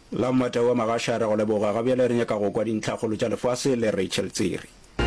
la mmata wa magashara go leboga ga bjale re nyaka go kwa dintlhakgolo tša lefase le Rachel Tsiri.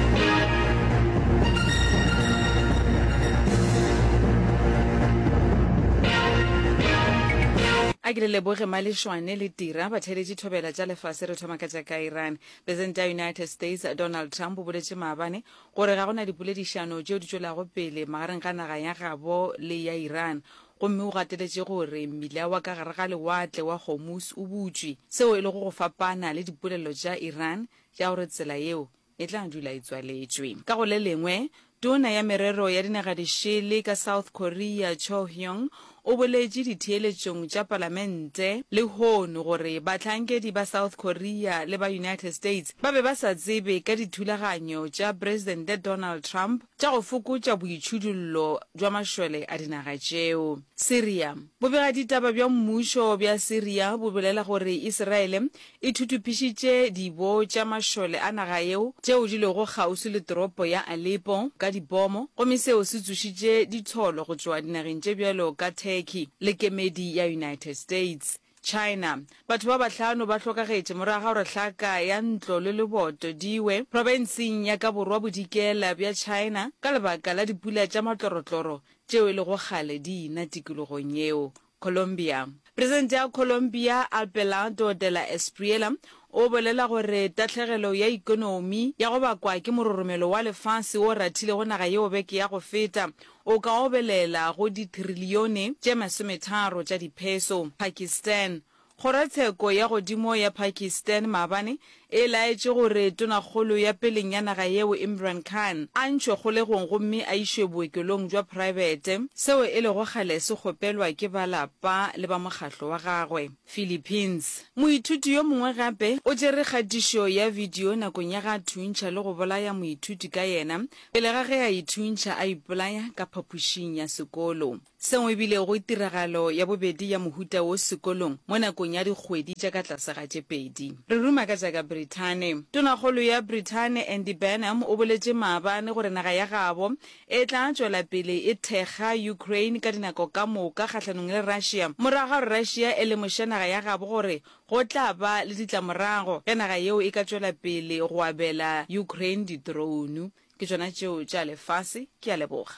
a ke le leboge malešwane le tira batheletši thobela tša lefase re thoma ka tša ka Iran. President ya United States Donald Trump o boletše maabane gore ga gona dipoledišano tšeo di tšwelago pele magareng ga naga ya gabo le ya Iran, gomme o gateletše gore mmila wa ka gare ga lewatle wa Hormuz o butswe, seo e le go fapana le dipolelo tša Iran tša gore tsela yeo e tla dula e tswaletšwe. Ka go le lengwe, tona ya merero ya dinagadishele ka South Korea Cho Hyung o boletše ditheeletšong tša palamente le hono gore bahlankedi ba South Korea le ba United States ba be ba sa tsebe ka dithulaganyo tša President Donald Trump tša go fokotša boitšhudullo jwa mašole a dinaga tšeo. Syria, bobegaditaba bja mmušo bja Syria bo bolela gore Israel e thuthupišitše dibo tša mašole a naga yeo tšeo di lego kgauswi le toropo ya Aleppo ka dibomo, gomme seo se tsošitše ditsholo go tšwa dinageng tše bjalo ka Turkey le kemedi ya United States. China, batho ba bahlano ba hlokagetše morago gore hlaka ya ntlo le leboto diwe provinseng ya ka borwa bodikela bja China ka lebaka la dipula tša matlorotloro tšeo e lego kgale di ina tikologong yeo. Colombia, President ya Colombia Abelardo de la Espriella o bolela gore tatlhegelo ya ikonomi ya go bakwa ke mororomelo wa lefase o ratile go naga yeo beke ya go feta o ka obelela go ditrilione tše 30 tša dipeso. Pakistan, kgorotsheko ya godimo ya Pakistan maabane e laetše gore tonakgolo ya peleng ya naga yeo Imran Khan a ntšwe kgolegong gomme a išwe bookelong jwa private, seo e lego kgale se kgopelwa ke balapa le ba mokgatlo wa gagwe. Philippines, moithuti yo mongwe gape o tšere kgatišo ya video nakong ya ga thuntšha le go bolaya moithuti ka yena pele ga ge a ithuntšha a ipolaya ka phapošing ya sekolo. Sengwe ebile go tiragalo ya bobedi ya mohuta wo sekolong mo nakong ya dikgwedi tša ka tlase ga tše pedi. Re ruma ka tša ka Britain. Tonakgolo ya Britain Andy Burnham o boletše maabane gore naga ya gabo e tla tšwela pele e thekga Ukraine ka dinako ka moka kgatlhanong le Russia, morago ga gore Russia e lemoša naga ya gabo gore go tla ba le ditlamorago ya naga yeo e ka tšwela pele go abela Ukraine di-drone. Ke tšona tšeo tša lefase, ke a leboga.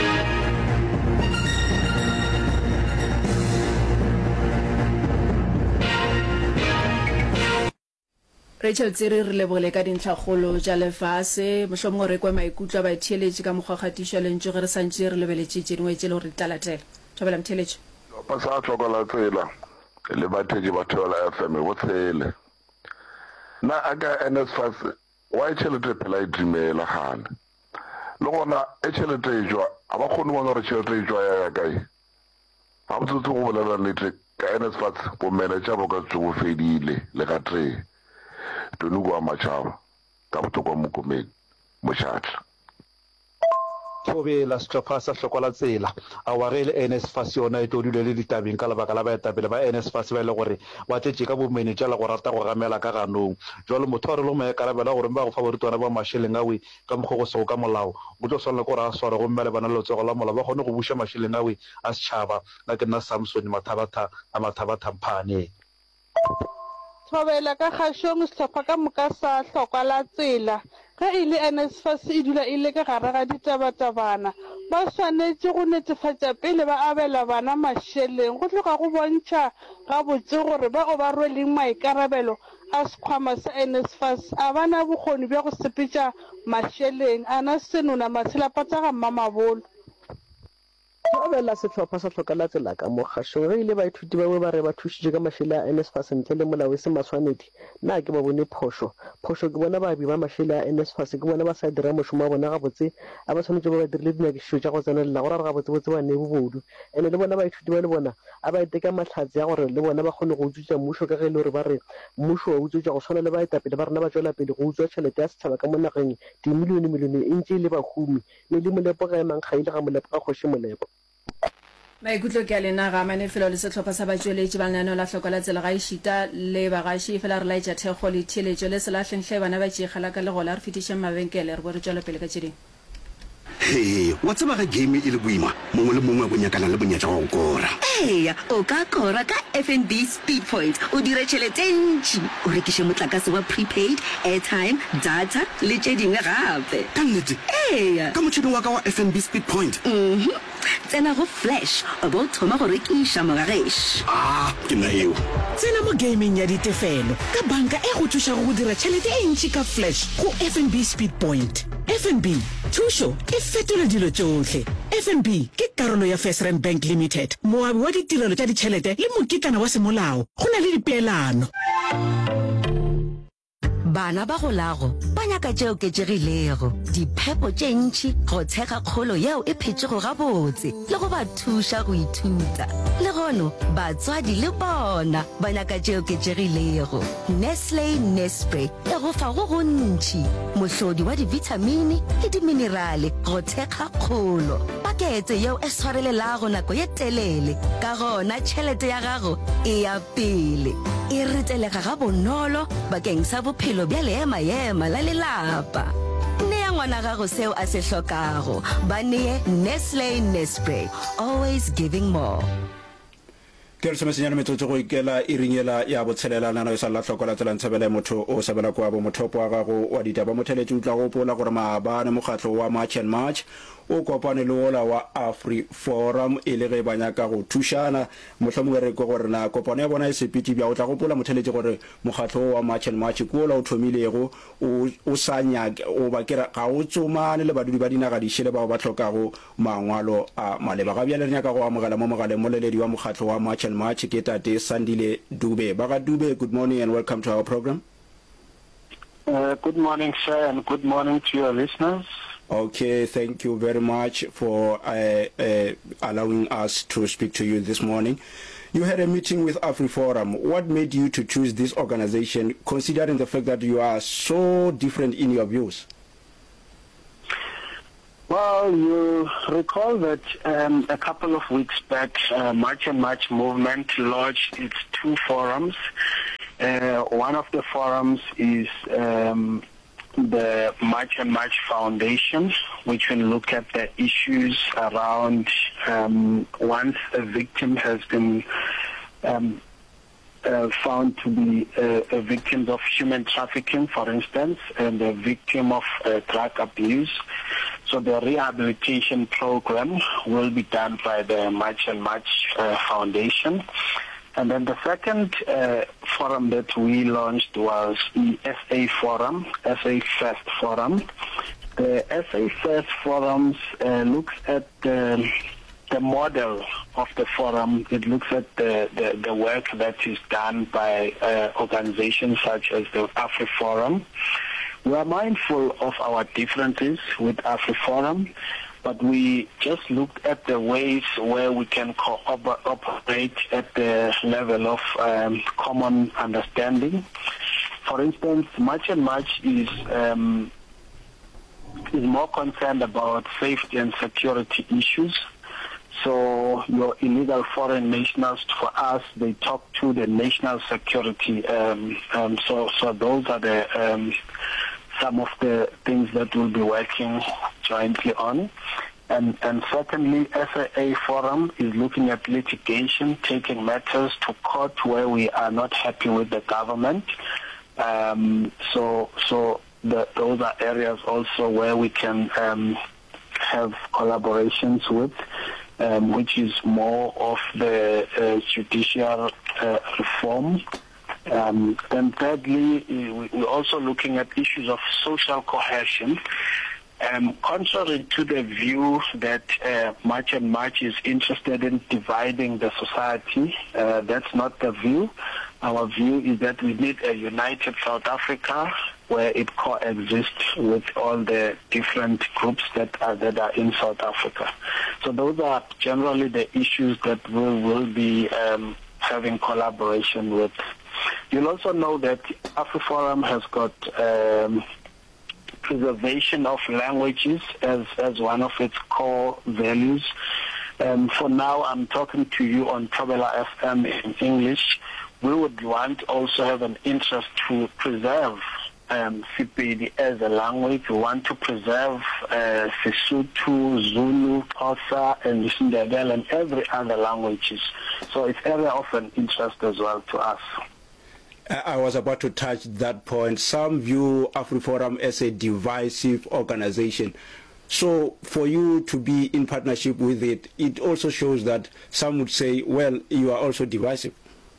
Rachel Tsiri re lebogile ka dintlhakgolo tša lefase, mohlomongwe re kwa maikutlo a batheeletše ka mokgwakgatišo lentše ge re santše re lebeletše tše dingwe tše le gore talatela thobela motheeletše pa sa tlhokola tsela le bathetše ba theola FM bo tshele na a ka NSFAS wa tšhelete phela e dimela gane le gona e tšhelete e jwa a ba kgone bona gore tšhelete e jwa ya kae ga botsotse go bolela nnete ka NSFAS bomenetša bo ka tsogo fedile le ka tee Tonugo wa Machaba ka botokwa mokomedi mošatla thobela setlhopha sa hlokola tsela a wa ge le NSFAS yona e todile le ditabeng ka lebaka la baetapele ba NSFAS ba ile gore ba tletše ka bomenetša la go rata go gamela ka ganong jalo motho a re le maekarabela gore ba go fa borutwana ba mašeleng awe ka mokgwa go sego ka molao go tlo swanela gore a sware gomme le bana le letsego la molao ba kgone go buša mašeleng awe a setšhaba la ke nna Samson Mathabatha Mphane. Thobela ka kgašong setlhopha ka moka sa hlokwa la tsela ge e le NSFAS e dula e le ka gare ga ditabatabana ba swanetše go netefatša pele ba abela bana mašeleng go tloga go bontšha gabotse gore bao ba rweleng maikarabelo a sekhwama sa NSFAS a bana bokgoni bja go sepetša mašeleng a na senona matshilapa tša ga mmamabolo. Thobela setlhopha sa tlhokela tsela ka mo kgašong ge ile baithuti ba ba re ba thušitše ka mašele a NSFAS ntle le molao e se matshwanedi nna ke ba bone phošo ke bona baabi ba mašele a NSFAS ke bona ba sa dira mošomo wa bona gabotse a ba tshwanetse ba ba dirile dinyakišišo tša go tsenelela go ra re gabotsebotse ba nee bobodu ene le bona baithuti ba le bona a ba eteka mahlatse ya gore le bona ba kgone go utswetša mmušo ka ge e le gore ba re mmušo wa utswetša go tshwana le baetapele ba rena ba tšwela pele go utswa tšhelete ya setšhaba ka mo nageng dimilione e ntše e le bahumi ne le molepo ga emang kgaile ga molepo ga kgoši molepo. maikutlo ke a lena ga manefelo le setlhopha sa batšweletši ba lenaneo la tlhoko la tsela ga ešita le bagaši fela re laetša thekgo le theeletšo le selahlenghle bana ba tšeegela ka legola re fetišeng mabenkele re bo re tšwela pele ka tšeding. wa tseba ga game e le boima mongwe le mongwe a bonyakana le bonyatša go kora Eya, o ka kora ka FNB Speed Point. O dire tšhelete e ntši. O rekiše motlakase wa prepaid, airtime, data, le tše dingwe gape. Ka nnete? Eya. Ka motšhini wa ka wa FNB Speed Point? Tsena go Flash, o bo thoma go rekiša mogagešo. Ke nna eo. Tsena mo gaming ya ditefelo ka banka e go thuša go dira tšhelete e ntši ka Flash go FNB Speed Point. FNB, thušo e fetola dilo tšohle. FNB ke karolo ya First Rand Bank Limited, moabi wa ditirelo tša ditšhelete le mokitlana wa semolao. Go na le dipeelano. Bana ba go lago ba nyaka tšeo oketšegilego, diphepo tše ntši, go tshega kgolo yeo e phetšego gabotse le go ba thuša go ithuta. Le gono batswadi le bona ba nyaka tšeo oketšegilego. Nestle Nespray e go fa go gontši, mohlodi wa divitamini le diminerale go thekga kgolo. Pakete yeo e swarelelago nako ye telele, ka gona tšhelete ya gago e ya pele. E retelega ga bonolo bakeng sa bophelo bja leema-ema la lelapa. Nea ngwana gago seo a se hlokago, ba neye Nestle Nespray, always giving more. ke re semesenyana metsotso go ikela e ringela ya botshelelana na sa la tlhokola tselang tsebele motho o sebela kwa bo mothopo wa gago wa ditaba motheletše o tla go pola gore maabane mokgatlo wa March and March o kopane le ola wa AfriForum e le ge ba nyaka go thušana. Mohlomongwe re ko gore na kopano ya bona e sepiti bja o tla gopola motheletše gore mokgatlo wa March and March ko ola o thomilego o sa nyake o ba kera ga o tsomane le badudi ba dinaga di shele ba ba tlhokago mangwalo a maleba ga bja le nyaka go amogela mo mogaleng moleledi wa mokgatlo wa March and March ke tate Sandile Dube. Baga Dube, good morning and welcome to our program. Good morning, sir, and good morning to your listeners. Okay, thank you very much for allowing us to speak to you this morning. You had a meeting with AfriForum. What made you to choose this organization, considering the fact that you are so different in your views? Well, you recall that a couple of weeks back, March and March movement launched its two forums. One of the forums is the March and March Foundation, which will look at the issues around once a victim has been found to be a victim of human trafficking, for instance, and a victim of drug abuse. So the rehabilitation program will be done by the March and March Foundation. And then the second forum that we launched was the SA Forum, SA First Forum. The SA First Forums looks at the model of the forum. It looks at the work that is done by organizations such as the AfriForum. We are mindful of our differences with AfriForum, but we just looked at the ways where we can cooperate at the level of common understanding. For instance, March and March is more concerned about safety and security issues. So your illegal foreign nationals, for us, they talk to the national security. So those are the some of the things that we'll be working jointly on. And secondly, SAA Forum is looking at litigation, taking matters to court where we are not happy with the government. So those are areas also where we can have collaborations with, which is more of the judicial reform. Then thirdly, we're also looking at issues of social cohesion. Contrary to the view that March and March is interested in dividing the society, that's not the view. Our view is that we need a united South Africa where it coexists with all the different groups that are in South Africa. So those are generally the issues that we will be having collaboration with. You'll also know that AfriForum has got preservation of languages as one of its core values. For now, I'm talking to you on Thobela FM in English. We would want also have an interest to preserve Sepedi as a language. We want to preserve Sesotho, Zulu, Xhosa, and Ndebele, and every other languages. So it's area of an interest as well to us. I was about to touch that point. Some view AfriForum as a divisive organization. So for you to be in partnership with it, it also shows that some would say, well, you are also divisive.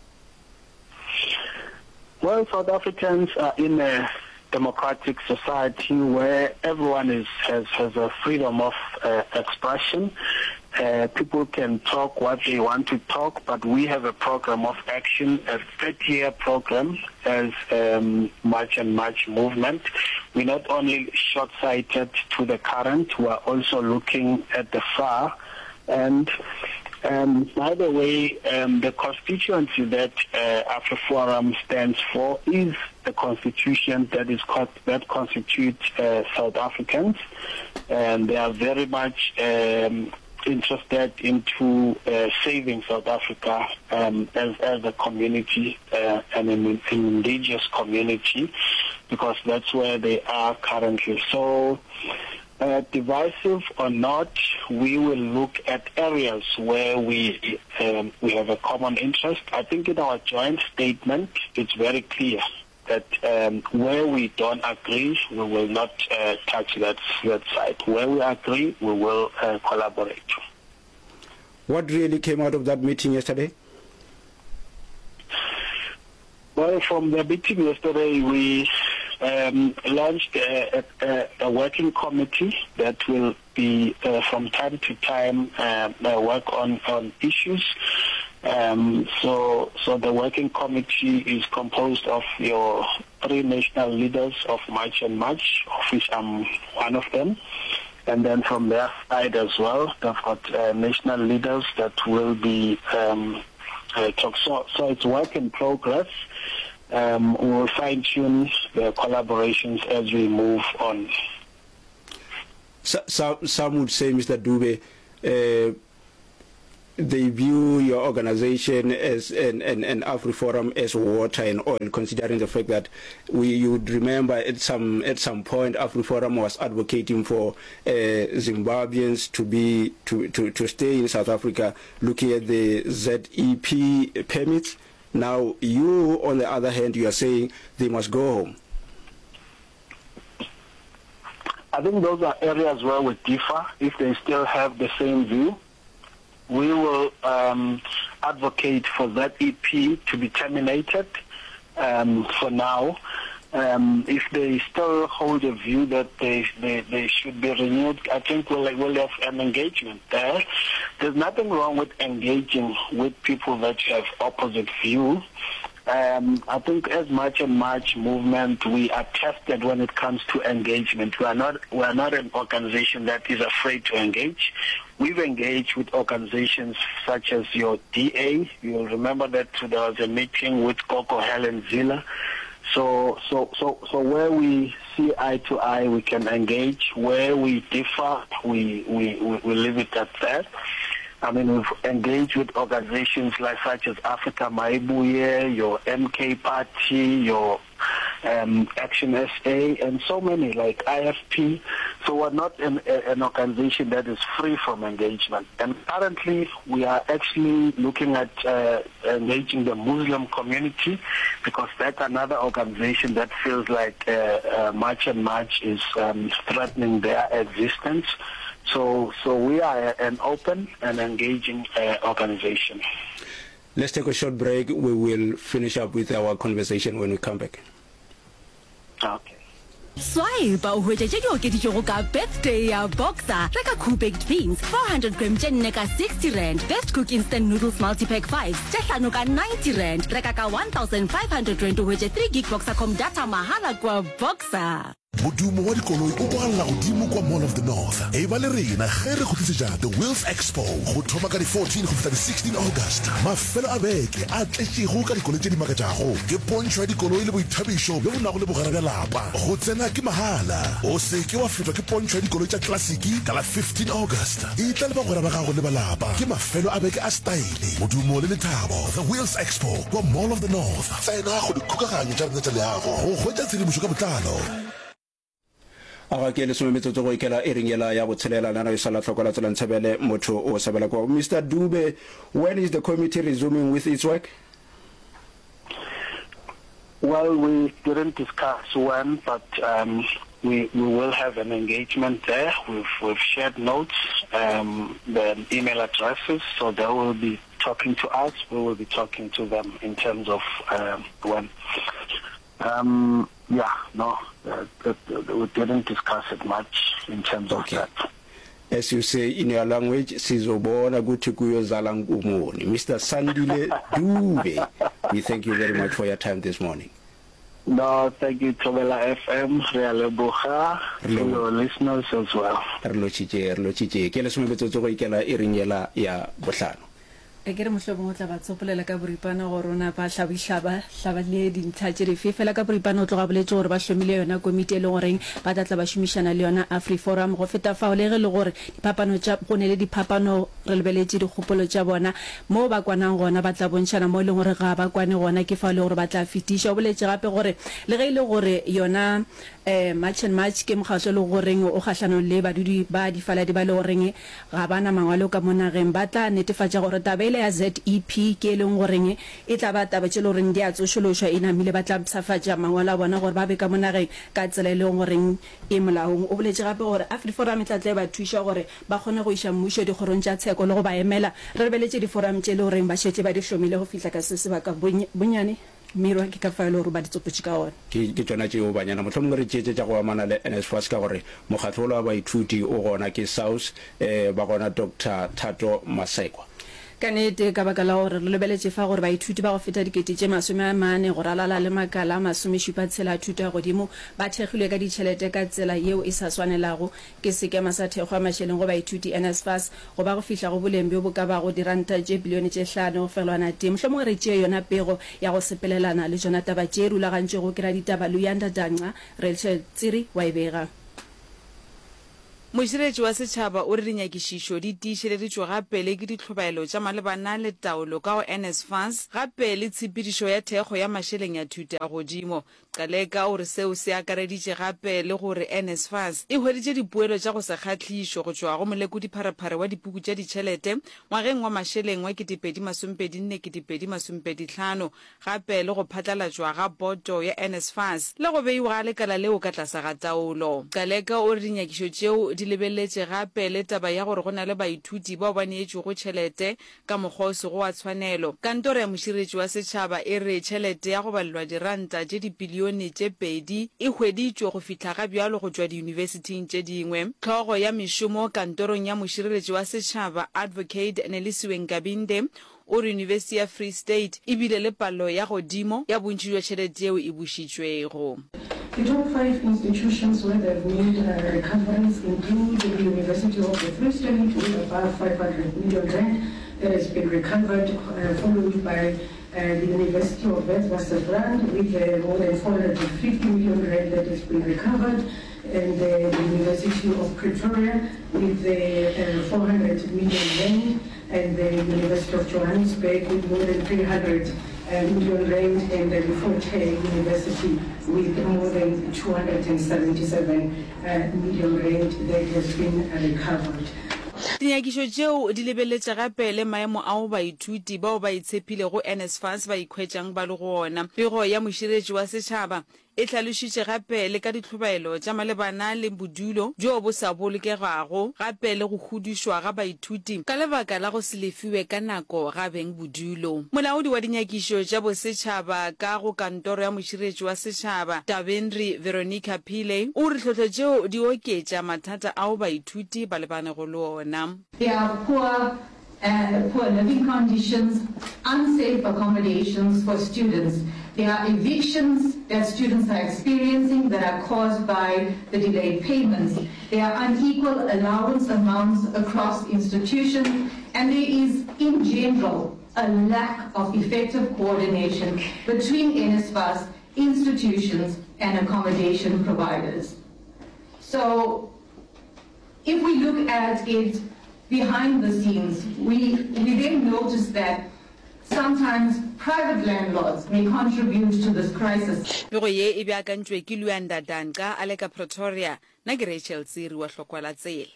Well, South Africans are in a democratic society where everyone has a freedom of expression. People can talk what they want to talk, but we have a program of action, a 30-year program as March and March movement. We're not only short-sighted to the current, we're also looking at the far. And by the way, the constituency that AfriForum stands for is the constitution that constitutes South Africans, and they are very much interested into saving South Africa as a community, an indigenous community, because that's where they are currently. So, divisive or not, we will look at areas where we have a common interest. I think in our joint statement, it's very clear that where we don't agree, we will not touch that side. Where we agree, we will collaborate. What really came out of that meeting yesterday? Well, from the meeting yesterday, we launched a working committee that will be from time to time work on issues. So the working committee is composed of your 3 national leaders of March and March, of which I'm one of them. And then from their side as well, they've got national leaders that will be talk. So it's work in progress. We'll fine-tune the collaborations as we move on. Some would say, Mr. Dube, they view your organization as and AfriForum as water and oil, considering the fact that you would remember at some point AfriForum was advocating for Zimbabweans to stay in South Africa, looking at the ZEP permits. Now you, on the other hand, you are saying they must go home. I think those are areas where we differ. If they still have the same view, we will advocate for that EP to be terminated for now. If they still hold a view that they should be renewed, I think we'll have an engagement there. There's nothing wrong with engaging with people that have opposite view. I think as March and March movement, we are tested when it comes to engagement. We are not an organization that is afraid to engage. We've engaged with organizations such as your DA. You'll remember that there was a meeting with Coco Helen Ziller. So where we see eye to eye, we can engage. Where we differ, we leave it at that. I mean, we've engaged with organizations such as Africa Maibuye, your MK Party, your Action SA, and so many like IFP. So we're not an organization that is free from engagement. And currently, we are actually looking at engaging the Muslim community, because that's another organization that feels like March and March is threatening their existence. So we are an open and engaging organization. Let's take a short break. We will finish up with our conversation when we come back. Okay. Swipe o hwetša tše di okeditšego ka birthday ya Boxer. Reka cooked beans 400 gram tše nne ka 60 rand. Best Cook instant noodles multi-pack 5 tše hlano ka 90 rand. Reka ka 1,500 rand o hwetše 3 gig Boxer com data mahala kwa Boxer. modumo wa dikoloi o bogalla godimo kwa Mall of the North e ba le rena ge re go tlisetsa the Wheels Expo go thoma ka di 14 go feta di 16 August mafelo a beke a tletšego ka dikoloi tše di makatšago ke pontsho ya dikoloi le boithabišo bjo bo nago le bogara bja lapa go tsena ke mahala o se ke wa fetwa ke pontsho ya dikoloi tša klasiki ka la 15 August e tla le bagwera ba gago le balapa ke mafelo a beke a style modumo le lethabo the Wheels Expo kwa Mall of the North tsena go dikgokaganyo tša rena tša leago go hwetša tshedimošo ka botlalo aga ke le somemetsotso go ikela eringyela ya botshelela nana yo sala tlhokola tsela ntshebele motho o sabela kwa Mr. Dube, when is the committee resuming with its work? Well, we didn't discuss when, but we will have an engagement there. We've shared notes, the email addresses, so they will be talking to us. We will be talking to them in terms of when. We didn't discuss it much in terms of that. As you say in your language, sizobona kuthi kuyozala nkumoni. Mr. Sandile Dube, we thank you very much for your time this morning. No, thank you, Thobela FM, Realeboga, to your listeners as well. Ke le somemetsotso go ikela eringyela ya bohlano. ke re mohlobong o tla ba tsopolela ka boripana go rona ba hlaba le dintlha tše dife fela ka boripana o tloga boletse gore ba hlomile yona komiti e le goreng ba tla ba šomišana le yona AfriForum go feta fao le ge le gore go ne le diphapano re lebeletse dikgopolo tša bona mo ba kwanang gona ba tla bontšhana mo e leng gore ga ba kwane gona ke fao le gore ba tla fetiša o boletse gape gore le ge e le gore yona March and March ke mokgatlo le goreng o kgahlano le badudi ba difaladi ba le goreng ga bana mangwalo ka monageng ba tla netefatša gore tabele ya ZEP ke leng goreng e tla ba taba tše le goreng di a tsošološwa e namile ba tla psafatša mangwalo a bona gore ba be ka monageng ka tsela e leng goreng e molaong o boletse gape gore AfriForum e tla tle ba thuša gore ba kgone go iša mmušo dikgorong tša tsheko le go ba emela re lebeletse diforum tše le goreng ba šetse ba di hlomile go fihla ka se sebaka bonyane mirwa ke ka faelo gore ba ditsopotše ka gona ke tsona tšeo banyana mohlomongwe re tšeetse tša go amana le NSFAS ka gore mokgatlho wa baithuti o gona ke SAUS ba gona Dr. Thato Masekwa ka nnete ka baka la gore re lebeletse fa gore baithuti ba go feta dikete tše 40 go ralala le makala a 17 tshela a thuto ya godimo ba thekgilwe ka ditšhelete ka tsela yeo e sa swanelago ke sekema sa thekgo a mašeleng go baithuti NSFAS go ba go fihla go boleng bjo bo ka bago diranta tše bilione tše 5 go felwana teng mohlomongwe re tšee yona pego ya go sepelelana le tšona taba tše rulagantše go kry-a ditaba Luyanda Danqa re tšhe tsiri wa e bega moširetši wa setšhaba o re dinyakišišo di tiišeleditšwe gape le ke ditlhobaelo tša malebana le taolo ka go NSFAS gape le tshepedišo ya thekgo ya mašeleng ya thuto ya godimo Qaleka o re seo se akareditše gape le gore NSFAS e hweditše dipuelo tša go se kgahlaišo go tšwa go molekodi-pharephare wa dipuku tša ditšhelete ngwageng wa mašeleng wa 2024-2025 gape le go phatlalatšwa ga boto ya NSFAS le go beiwa ga lekala leo ka tlasa ga taolo. Qaleka o re dinyakišo tšeo di lebeletse gape le taba ya gore go na le baithuti bao ba neetšego tšhelete ka mokgwa o sego wa tshwanelo. Kantoro ya moširetši wa setšhaba e re tšhelete ya go balelwa diranta tše dibilione tše 2 e hweditšwe go fihla ga bjalo go tšwa diyunibesithing tše dingwe. Tlhogo ya mešomo kantorong ya moširetši wa setšhaba Advocate Nelisiwe Nkabinde o re University ya Free State e bile le palo ya godimo ya bontši jwa tšhelete yeo e bušitšwego. The top 5 institutions where they've made recoveries include the University of the Free State with about 500 million rand that has been recovered, followed by the University of Witwatersrand with more than 450 million rand that has been recovered, and the University of Pretoria with 400 million rand, and the University of Johannesburg with more than 300 million rand, and the Fort Hare University with more than 277 million rand that has been recovered. Dinyakišo tšeo di lebeletše gape le maemo ao baithuti bao ba itshepile go NSFAS ba ikhwetšang ba le go ona. Pego ya moširetši wa setšhaba e hlalošitše gape le ka ditlhobaelo tša malebana le bodulo jo bo sa bolokegago gape le go hudišwa ga baithuti ka lebaka la go se lefiwe ka nako ga beng bodulo. Molaodi wa dinyakišo tša bosetšhaba ka go kantoro ya moširetši wa setšhaba Tabenri Veronica Pile o re tlhotlo tšeo di oketša mathata ao baithuti ba lebanego le ona. There are poor poor living conditions, unsafe accommodations for students. There are evictions that students are experiencing that are caused by the delayed payments. There are unequal allowance amounts across institutions, and there is, in general, a lack of effective coordination between NSFAS, institutions, and accommodation providers. So, if we look at it behind the scenes, we then notice that sometimes private landlords may contribute to this crisis. Pego ye e beakantšwe ke Luanda Danka a le ka Pretoria, na ke Rachel Tsiri wa Hlokwala Tsela.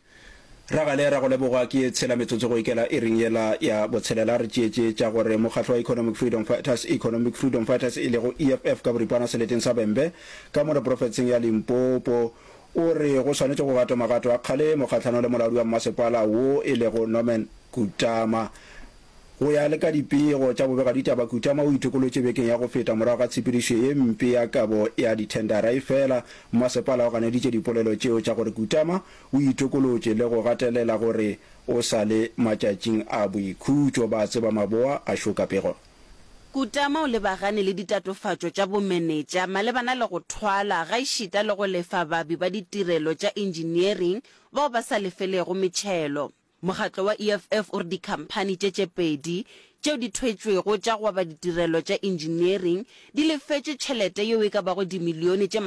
Ragale ra go leboga ke tshela metsotso go ikela iringela ya botshelela re tšeetše tša gore mokgatlo wa Economic Freedom Fighters e lego EFF ka boripana seleteng sa Bembe ka mo profetseng ya Limpopo o re go swanetše go gata magato a kgale mokgatlano le molaodi wa masepala wo e lego Norman Kutama go ya le ka dipego tša bobega ditaba. Kutama o itokolotše bekeng ya go feta morago ga tshepedišo ye mpe ya kabo ya dithendara e fela. Masepala o ganeditše dipolelo tšeo tša gore Kutama o itokolotše le go gatelela gore o sa le matšatšing a boikhutšo ba tseba maboa a šokapego. Kutama o lebagane le ditatofatšo tša bomenetša malebana le go thwala ga išita le go lefa babi ba ditirelo tša engineering bao ba sa lefelego metšhelo. Mokgatlo wa EFF o re dikhamphani tše pedi tšeo di thwetšwego tša go ba ditirelo tša engineering di lefetše tšhelete yeo e ka bago dimilione tše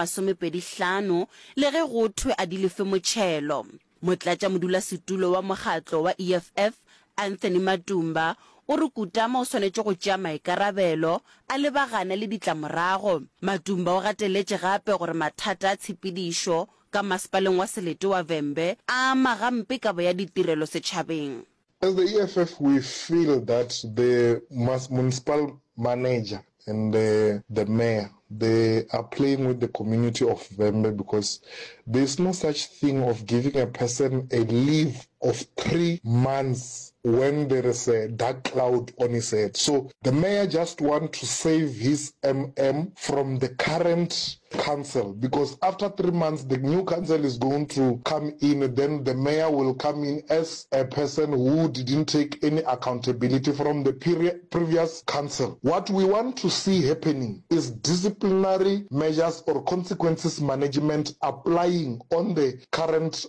25 le ge go thwe a di lefe motšhelo. Motlatša modulasetulo wa mokgatlo wa EFF Anthony Matumba o re Kutama o swanetše go tšea maikarabelo a lebagana le ditlamorago. Matumba o gateletše gape gore mathata a tshepedišo ka masepaleng wa Selete wa Vembe a magampe kabo ya ditirelo setšhabeng. As the EFF, we feel that the municipal manager and the mayor, they are playing with the community of Vembe because there's no such thing of giving a person a leave of 3 months when there is a dark cloud on his head. So the mayor just wants to save his from the current council, because after 3 months the new council is going to come in, then the mayor will come in as a person who didn't take any accountability from the previous council. What we want to see happening is disciplinary measures or consequences management applying on the current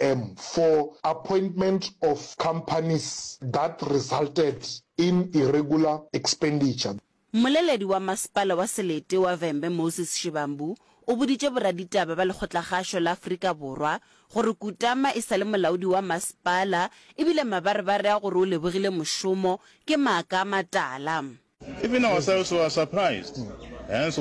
for appointment of companies that resulted in irregular expenditure. Moleledi wa masepala wa Selete wa Vembe Moses Shibambu o boditše boraditaba ba lekgotlagašo la Afrika Borwa gore Kutama e sa le molaodi wa masepala ebile mabarebare a gore o lebogile mošomo ke maaka a matala. Even ourselves were surprised. Hence